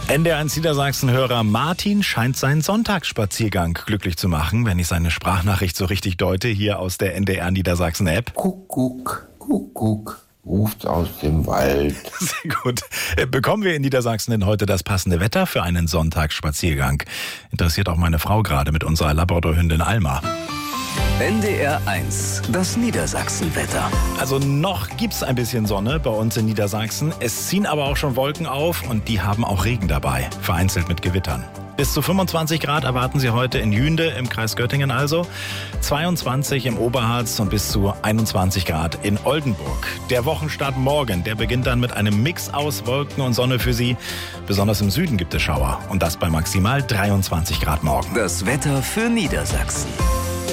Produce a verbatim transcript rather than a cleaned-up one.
N D R eins Niedersachsen-Hörer Martin scheint seinen Sonntagsspaziergang glücklich zu machen, wenn ich seine Sprachnachricht so richtig deute, hier aus der N D R Niedersachsen-App. Kuckuck, Kuckuck, ruft aus dem Wald. Sehr gut. Bekommen wir in Niedersachsen denn heute das passende Wetter für einen Sonntagsspaziergang? Interessiert auch meine Frau gerade mit unserer Labradorhündin Alma. N D R eins, das Niedersachsenwetter. Also noch gibt's ein bisschen Sonne bei uns in Niedersachsen. Es ziehen aber auch schon Wolken auf und die haben auch Regen dabei, vereinzelt mit Gewittern. Bis zu fünfundzwanzig Grad erwarten Sie heute in Jünde im Kreis Göttingen also, zweiundzwanzig im Oberharz und bis zu einundzwanzig Grad in Oldenburg. Der Wochenstart morgen, der beginnt dann mit einem Mix aus Wolken und Sonne für Sie. Besonders im Süden gibt es Schauer und das bei maximal dreiundzwanzig Grad morgen. Das Wetter für Niedersachsen.